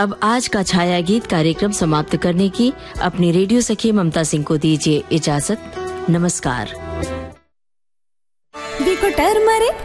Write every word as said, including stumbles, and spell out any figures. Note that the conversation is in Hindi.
अब आज का छाया गीत कार्यक्रम समाप्त करने की अपनी रेडियो सखी ममता सिंह को दीजिए इजाजत। नमस्कार। देखो टर्मरिक